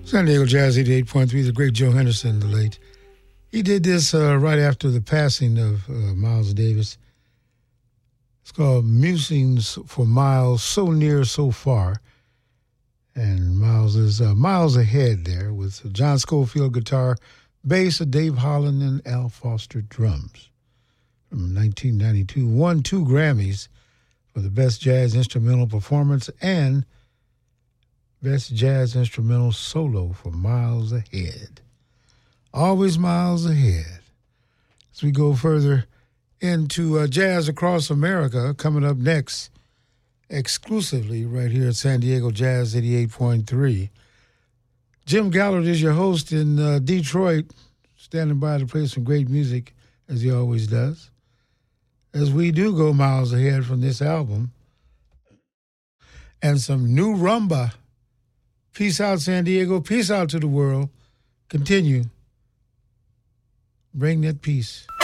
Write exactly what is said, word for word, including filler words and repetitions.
San Diego Jazz eighty-eight point three, the great Joe Henderson, the late. He did this uh, right after the passing of uh, Miles Davis. It's called Musings for Miles, So Near, So Far. And Miles is uh, miles ahead there with John Scofield guitar, bass, Dave Holland, and Al Foster drums. From nineteen ninety-two, won two Grammys for the Best Jazz Instrumental Performance and Best Jazz Instrumental Solo for Miles Ahead. Always miles ahead. As we go further into uh, Jazz Across America, coming up next, exclusively right here at San Diego Jazz eighty-eight point three. Jim Gallard is your host in uh, Detroit, standing by to play some great music, as he always does. As we do go miles ahead from this album, and some new rumba. Peace out, San Diego. Peace out to the world. Continue. Bring that peace.